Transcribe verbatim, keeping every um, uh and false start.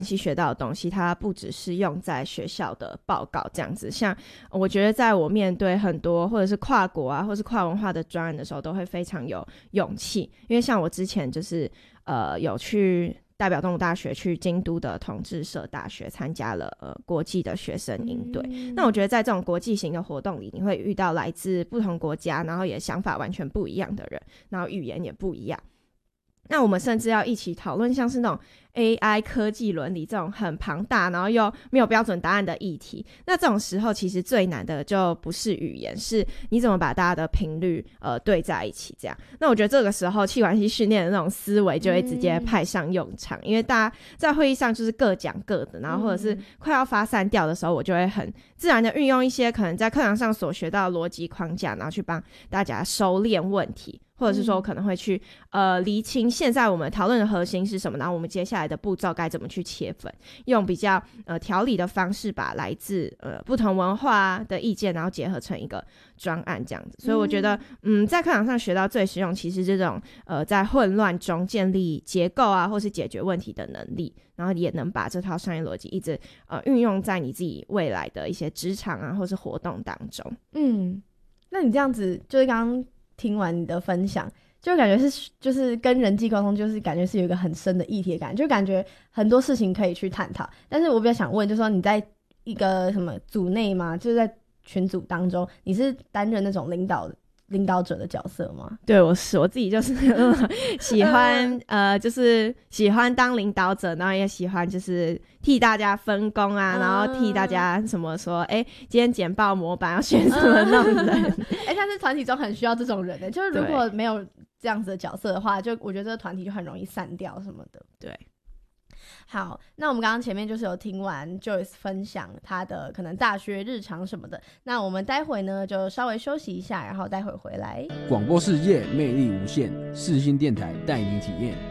系学到的东西它不只是用在学校的报告这样子，像我觉得在我面对很多或者是跨国啊或是跨文化的专案的时候都会非常有勇气，因为像我之前就是呃有去代表东吴大学去京都的同志社大学参加了呃国际的学生营队、嗯、那我觉得在这种国际型的活动里你会遇到来自不同国家然后也想法完全不一样的人，然后语言也不一样，那我们甚至要一起讨论像是那种 A I 科技伦理这种很庞大然后又没有标准答案的议题，那这种时候其实最难的就不是语言，是你怎么把大家的频率呃对在一起这样。那我觉得这个时候企管系训练的那种思维就会直接派上用场、嗯、因为大家在会议上就是各讲各的，然后或者是快要发散掉的时候我就会很自然的运用一些可能在课堂上所学到的逻辑框架，然后去帮大家收敛问题，或者是说我可能会去呃厘清现在我们讨论的核心是什么，然后我们接下来的步骤该怎么去切分，用比较呃条理的方式把来自呃不同文化的意见然后结合成一个专案这样子。所以我觉得嗯在课堂上学到最实用其实这种呃在混乱中建立结构啊或是解决问题的能力，然后也能把这套商业逻辑一直呃运用在你自己未来的一些职场啊或是活动当中。 嗯，那你这样子就是刚刚听完你的分享就感觉是就是跟人际沟通就是感觉是有一个很深的议题的感觉，就感觉很多事情可以去探讨。但是我比较想问就是说你在一个什么组内吗，就是在群组当中你是担任那种领导领导者的角色吗？ 对，我是我自己就是喜欢呃就是喜欢当领导者，然后也喜欢就是替大家分工啊、嗯、然后替大家什么说哎今天简报模板要选什么那种人哎、嗯，但是团体中很需要这种人的，就是如果没有这样子的角色的话，就我觉得这个团体就很容易散掉什么的。 对， 好，那我们刚刚前面就是有听完 Joyce 分享她的可能大学日常什么的，那我们待会呢就稍微休息一下，然后待会回来。 广播世界魅力无限，世新电台带你体验。